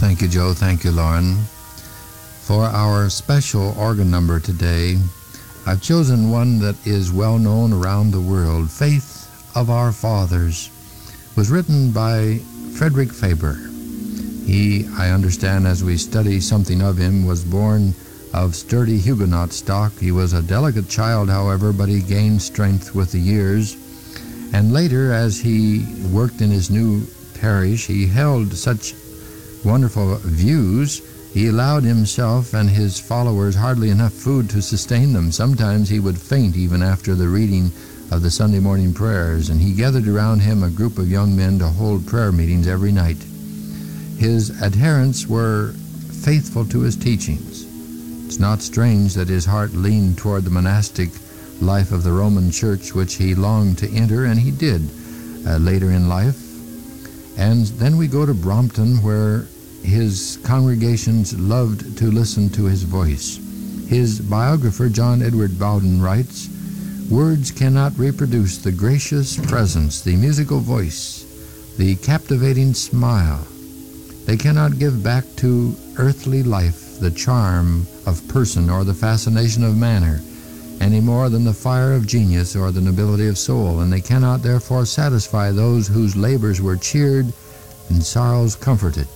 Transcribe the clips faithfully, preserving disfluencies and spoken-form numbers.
Thank you, Joe. Thank you, Lauren. For our special organ number today, I've chosen one that is well known around the world. Faith of Our Fathers was written by Frederick Faber. He, I understand as we study something of him, was born of sturdy Huguenot stock. He was a delicate child, however, but he gained strength with the years. And later, as he worked in his new parish, he held such wonderful views, he allowed himself and his followers hardly enough food to sustain them. Sometimes he would faint even after the reading of the Sunday morning prayers, and he gathered around him a group of young men to hold prayer meetings every night. His adherents were faithful to his teachings. It's not strange that his heart leaned toward the monastic life of the Roman Church, which he longed to enter, and he did uh, later in life. And then we go to Brompton, where his congregations loved to listen to his voice. His biographer, John Edward Bowden, writes, "Words cannot reproduce the gracious presence, the musical voice, the captivating smile. They cannot give back to earthly life the charm of person or the fascination of manner, any more than the fire of genius or the nobility of soul, and they cannot therefore satisfy those whose labors were cheered and sorrows comforted,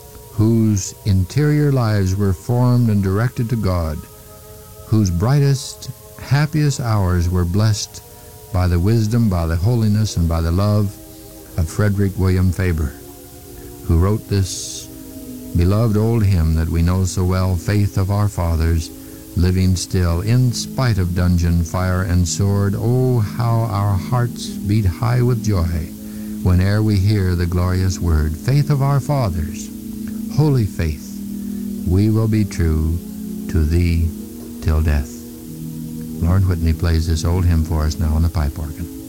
whose interior lives were formed and directed to God, whose brightest, happiest hours were blessed by the wisdom, by the holiness, and by the love of Frederick William Faber, who wrote this beloved old hymn that we know so well, Faith of Our Fathers, living still, in spite of dungeon, fire, and sword. Oh, how our hearts beat high with joy whene'er we hear the glorious word, Faith of Our Fathers, holy faith, we will be true to Thee till death." Lauren Whitney plays this old hymn for us now on the pipe organ.